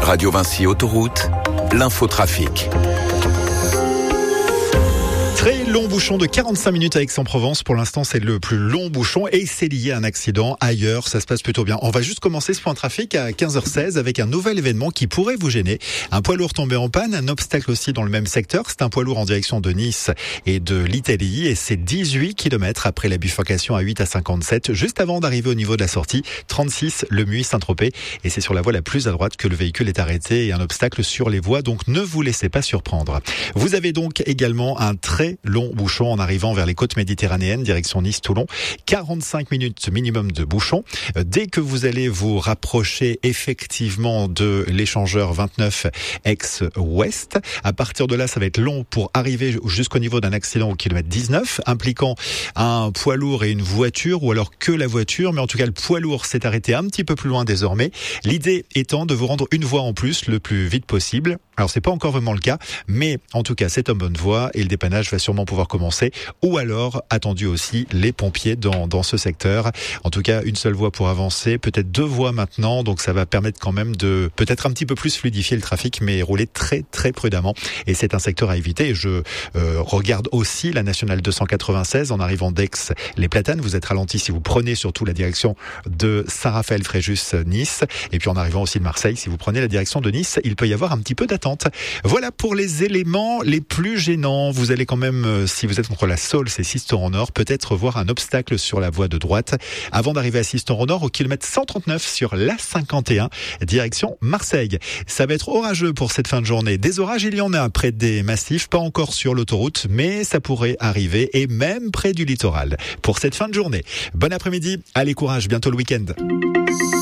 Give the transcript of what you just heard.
Radio Vinci Autoroute, l'infotrafic. Très long bouchon de 45 minutes à Aix-en-Provence. Pour l'instant, c'est le plus long bouchon et c'est lié à un accident. Ailleurs, ça se passe plutôt bien. On va juste commencer ce point trafic à 15h16 avec un nouvel événement qui pourrait vous gêner. Un poids lourd tombé en panne, un obstacle aussi dans le même secteur. C'est un poids lourd en direction de Nice et de l'Italie et c'est 18 km après la bifurcation à 8 à 57, juste avant d'arriver au niveau de la sortie, 36 Le Muy-Saint-Tropez. Et c'est sur la voie la plus à droite que le véhicule est arrêté et un obstacle sur les voies. Donc ne vous laissez pas surprendre. Vous avez donc également un très long bouchon en arrivant vers les côtes méditerranéennes, direction Nice-Toulon. 45 minutes minimum de bouchon. Dès que vous allez vous rapprocher effectivement de l'échangeur 29 Aix-Ouest, à partir de là, ça va être long pour arriver jusqu'au niveau d'un accident au kilomètre 19, impliquant un poids lourd et une voiture, ou alors que la voiture, mais en tout cas le poids lourd s'est arrêté un petit peu plus loin désormais. L'idée étant de vous rendre une voie en plus le plus vite possible. Alors c'est pas encore vraiment le cas, mais en tout cas c'est en bonne voie et le dépannage va sûrement pouvoir commencer, ou alors attendu aussi les pompiers dans ce secteur. En tout cas une seule voie pour avancer, peut-être deux voies maintenant, donc ça va permettre quand même de peut-être un petit peu plus fluidifier le trafic, mais rouler très très prudemment. Et c'est un secteur à éviter. Et je regarde aussi la nationale 296 en arrivant d'Aix les Platanes. Vous êtes ralenti si vous prenez surtout la direction de Saint-Raphaël-Fréjus-Nice, et puis en arrivant aussi de Marseille, si vous prenez la direction de Nice, il peut y avoir un petit peu d'attente. Voilà pour les éléments les plus gênants. Vous allez quand même, si vous êtes entre la Saulce et Sisteron-Nord, peut-être voir un obstacle sur la voie de droite avant d'arriver à Sisteron-Nord au kilomètre 139 sur l'A51, direction Marseille. Ça va être orageux pour cette fin de journée. Des orages, il y en a près des massifs, pas encore sur l'autoroute, mais ça pourrait arriver et même près du littoral pour cette fin de journée. Bon après-midi, allez courage, bientôt le week-end.